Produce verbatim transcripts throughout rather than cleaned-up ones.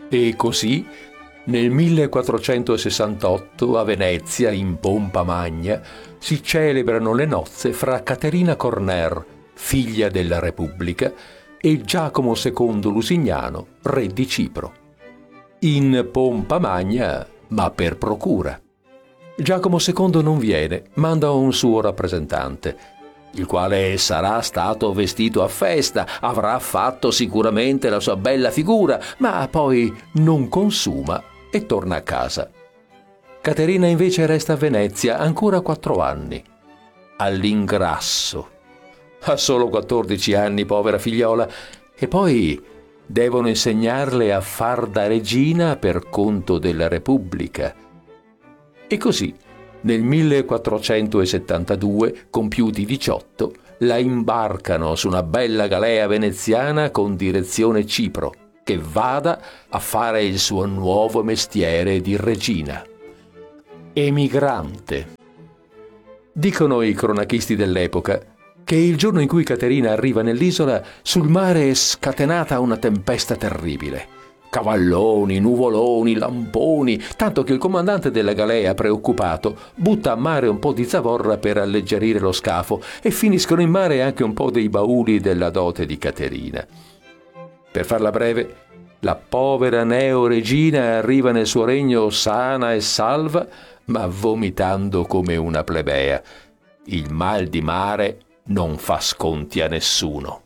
E così, nel millequattrocentosessantotto, a Venezia, in pompa magna, si celebrano le nozze fra Caterina Corner, figlia della Repubblica, e Giacomo secondo Lusignano, re di Cipro. In pompa magna, ma per procura. Giacomo secondo non viene, manda un suo rappresentante, il quale sarà stato vestito a festa, avrà fatto sicuramente la sua bella figura, ma poi non consuma e torna a casa. Caterina invece resta a Venezia ancora quattro anni, all'ingrasso. Ha solo quattordici anni, povera figliola, e poi devono insegnarle a far da regina per conto della Repubblica. E così, nel millequattrocentosettantadue, compiuti diciotto, la imbarcano su una bella galea veneziana con direzione Cipro, che vada a fare il suo nuovo mestiere di regina. Emigrante. Dicono i cronachisti dell'epoca che il giorno in cui Caterina arriva nell'isola, sul mare è scatenata una tempesta terribile. Cavalloni, nuvoloni, lamponi, tanto che il comandante della galea, preoccupato, butta a mare un po' di zavorra per alleggerire lo scafo e finiscono in mare anche un po' dei bauli della dote di Caterina. Per farla breve, la povera neo-regina arriva nel suo regno sana e salva, ma vomitando come una plebea. Il mal di mare non fa sconti a nessuno.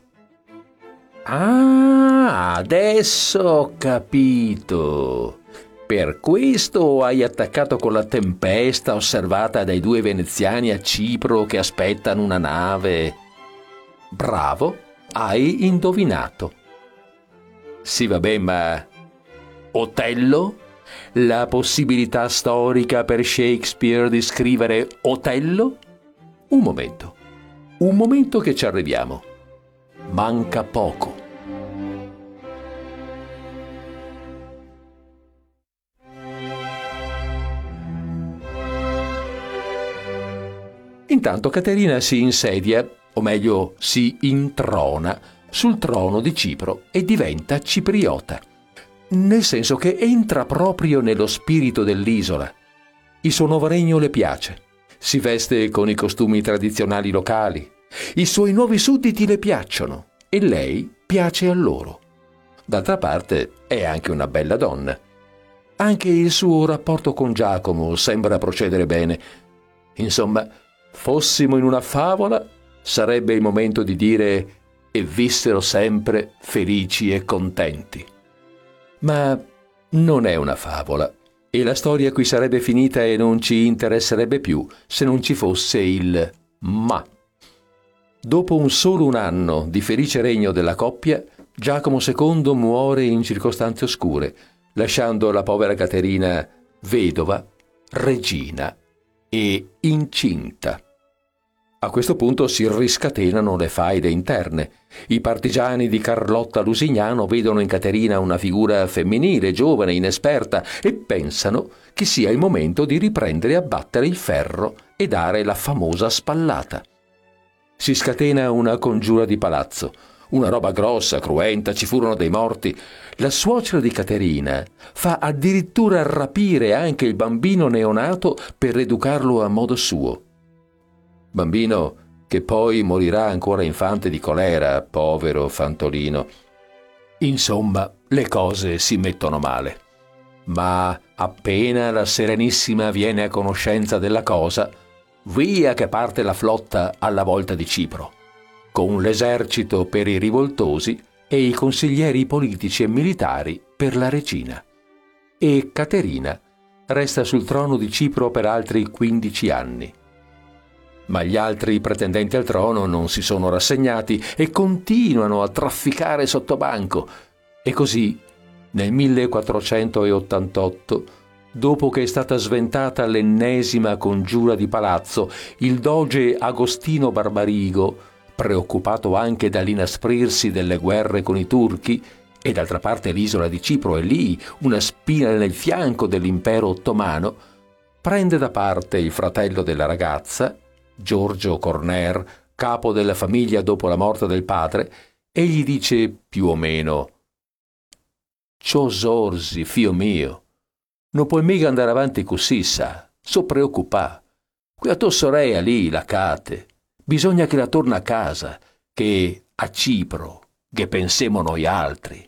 Ah, adesso ho capito. Per questo hai attaccato con la tempesta osservata dai due veneziani a Cipro che aspettano una nave. Bravo, hai indovinato. Sì, vabbè, ma Otello? La possibilità storica per Shakespeare di scrivere Otello? Un momento. Un momento che ci arriviamo. Manca poco. Intanto Caterina si insedia, o meglio si introna, sul trono di Cipro e diventa cipriota. Nel senso che entra proprio nello spirito dell'isola. Il suo nuovo regno le piace. Si veste con i costumi tradizionali locali. I suoi nuovi sudditi le piacciono e lei piace a loro. D'altra parte è anche una bella donna. Anche il suo rapporto con Giacomo sembra procedere bene. Insomma, fossimo in una favola, sarebbe il momento di dire e vissero sempre felici e contenti. Ma non è una favola. E la storia qui sarebbe finita e non ci interesserebbe più se non ci fosse il ma. Dopo un solo un anno di felice regno della coppia, Giacomo secondo muore in circostanze oscure, lasciando la povera Caterina vedova, regina e incinta. A questo punto si riscatenano le faide interne. I partigiani di Carlotta Lusignano vedono in Caterina una figura femminile, giovane, inesperta e pensano che sia il momento di riprendere a battere il ferro e dare la famosa spallata. Si scatena una congiura di palazzo, una roba grossa, cruenta, ci furono dei morti. La suocera di Caterina fa addirittura rapire anche il bambino neonato per educarlo a modo suo. Bambino che poi morirà ancora infante di colera, povero fantolino. Insomma, le cose si mettono male. Ma appena la Serenissima viene a conoscenza della cosa, via che parte la flotta alla volta di Cipro, con l'esercito per i rivoltosi e i consiglieri politici e militari per la regina. E Caterina resta sul trono di Cipro per altri quindici anni. Ma gli altri pretendenti al trono non si sono rassegnati e continuano a trafficare sottobanco. E così, nel millequattrocentottantotto, dopo che è stata sventata l'ennesima congiura di palazzo, il doge Agostino Barbarigo, preoccupato anche dall'inasprirsi delle guerre con i turchi, e d'altra parte l'isola di Cipro è lì, una spina nel fianco dell'impero ottomano, prende da parte il fratello della ragazza, Giorgio Corner, capo della famiglia dopo la morte del padre, e gli dice più o meno: Ciò sorsi, fio mio. Non puoi mica andare avanti così, sa. So preoccupà. Qui a tua sorella lì, la Cate. Bisogna che la torna a casa, che a Cipro, che pensiamo noi altri.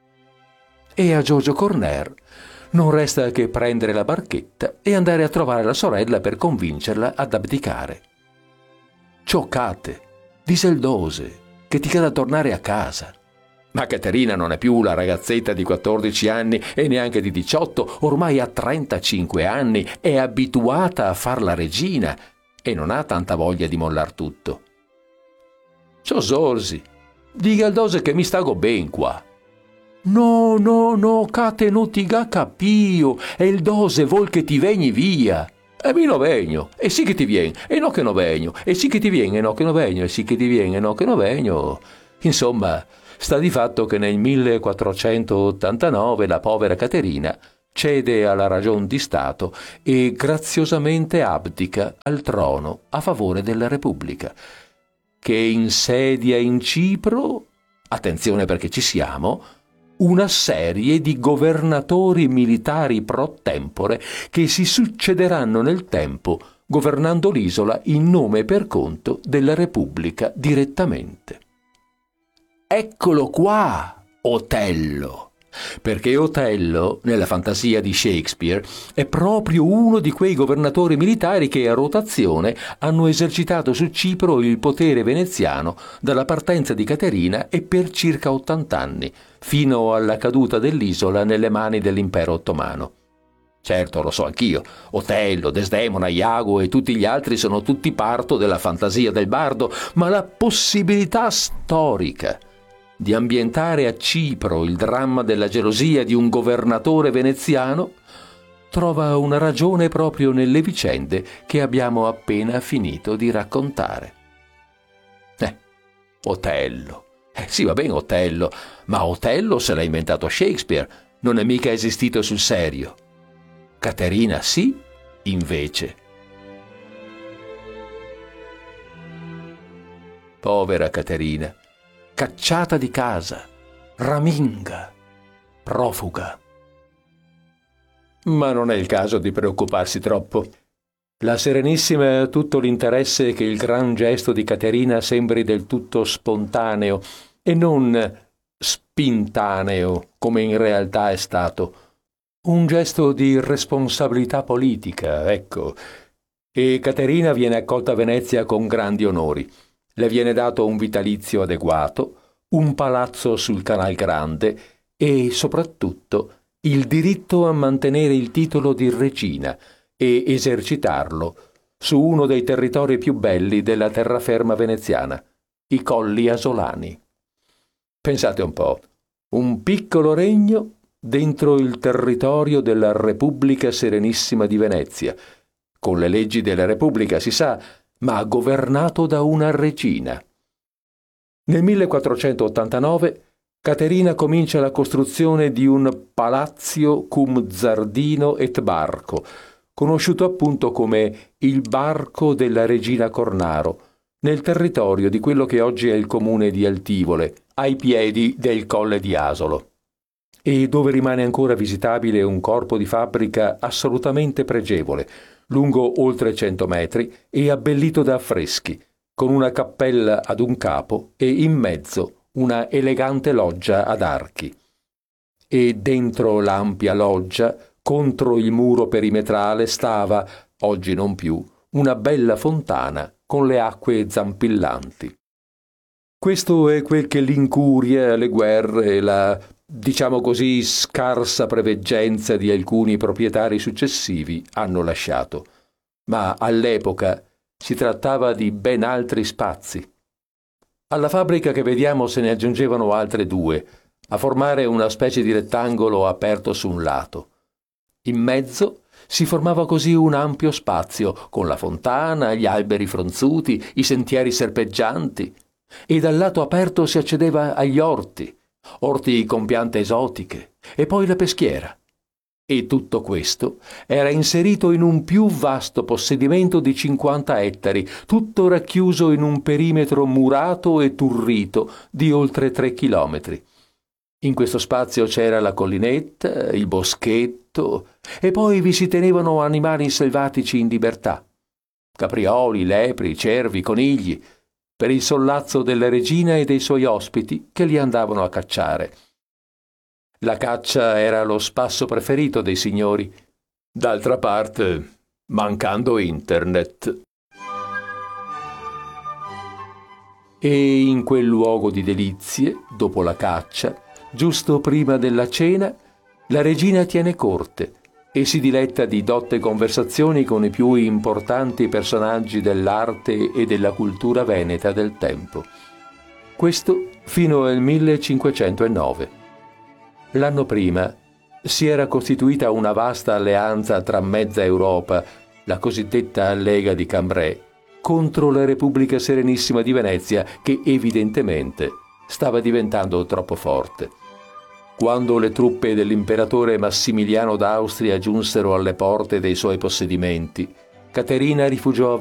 E a Giorgio Corner non resta che prendere la barchetta e andare a trovare la sorella per convincerla ad abdicare. Ciò Cate, disse il Dose, che ti cada tornare a casa. Ma Caterina non è più la ragazzetta di quattordici anni e neanche di diciotto, ormai ha trentacinque anni, è abituata a far la regina e non ha tanta voglia di mollar tutto. Ciò sorsi, dica al Dose che mi stago ben qua. No, no, no, Cate non ti ga capio, e il Dose vuol che ti vegni via. E mi no vegno, e sì che ti vien, e no che no vegno, e sì che ti vien, e no che no vegno, e sì che ti vien, e no che no vegno. Insomma, sta di fatto che nel millequattrocentottantanove la povera Caterina cede alla ragion di Stato e graziosamente abdica al trono a favore della Repubblica, che insedia in Cipro, attenzione perché ci siamo, una serie di governatori militari pro tempore che si succederanno nel tempo governando l'isola in nome e per conto della Repubblica direttamente. Eccolo qua, Otello! Perché Otello, nella fantasia di Shakespeare, è proprio uno di quei governatori militari che a rotazione hanno esercitato su Cipro il potere veneziano dalla partenza di Caterina e per circa ottanta anni, fino alla caduta dell'isola nelle mani dell'impero ottomano. Certo, lo so anch'io, Otello, Desdemona, Iago e tutti gli altri sono tutti parto della fantasia del bardo, ma la possibilità storica di ambientare a Cipro il dramma della gelosia di un governatore veneziano trova una ragione proprio nelle vicende che abbiamo appena finito di raccontare. Eh, Otello. Eh, sì, va bene Otello, ma Otello se l'ha inventato Shakespeare, non è mica esistito sul serio. Caterina sì, invece. Povera Caterina, cacciata di casa, raminga, profuga. Ma non è il caso di preoccuparsi troppo. La Serenissima ha tutto l'interesse che il gran gesto di Caterina sembri del tutto spontaneo e non spintaneo, come in realtà è stato. Un gesto di responsabilità politica, ecco. E Caterina viene accolta a Venezia con grandi onori. Le viene dato un vitalizio adeguato, un palazzo sul Canal Grande e, soprattutto, il diritto a mantenere il titolo di regina e esercitarlo su uno dei territori più belli della terraferma veneziana, i Colli Asolani. Pensate un po', un piccolo regno dentro il territorio della Repubblica Serenissima di Venezia, con le leggi della Repubblica, si sa, ma governato da una regina. Nel millequattrocentottantanove Caterina comincia la costruzione di un palazzo cum giardino et barco, conosciuto appunto come il Barco della Regina Cornaro, nel territorio di quello che oggi è il comune di Altivole, ai piedi del Colle di Asolo, e dove rimane ancora visitabile un corpo di fabbrica assolutamente pregevole, lungo oltre cento metri e abbellito da affreschi, con una cappella ad un capo e in mezzo una elegante loggia ad archi. E dentro l'ampia loggia, contro il muro perimetrale, stava, oggi non più, una bella fontana con le acque zampillanti. Questo è quel che l'incuria, le guerre, la, diciamo così, scarsa preveggenza di alcuni proprietari successivi hanno lasciato. Ma all'epoca si trattava di ben altri spazi. Alla fabbrica che vediamo se ne aggiungevano altre due, a formare una specie di rettangolo aperto su un lato. In mezzo si formava così un ampio spazio, con la fontana, gli alberi fronzuti, i sentieri serpeggianti, e dal lato aperto si accedeva agli orti, orti con piante esotiche, e poi la peschiera. E tutto questo era inserito in un più vasto possedimento di cinquanta ettari, tutto racchiuso in un perimetro murato e turrito di oltre tre chilometri. In questo spazio c'era la collinetta, il boschetto, e poi vi si tenevano animali selvatici in libertà. Caprioli, lepri, cervi, conigli, per il sollazzo della regina e dei suoi ospiti che li andavano a cacciare. La caccia era lo spasso preferito dei signori. D'altra parte, mancando internet. E in quel luogo di delizie, dopo la caccia, giusto prima della cena, la regina tiene corte e si diletta di dotte conversazioni con i più importanti personaggi dell'arte e della cultura veneta del tempo. Questo fino al millecinquecentonove. L'anno prima si era costituita una vasta alleanza tra mezza Europa, la cosiddetta Lega di Cambrai, contro la Repubblica Serenissima di Venezia, che evidentemente stava diventando troppo forte. Quando le truppe dell'imperatore Massimiliano d'Austria giunsero alle porte dei suoi possedimenti, Caterina rifugiò a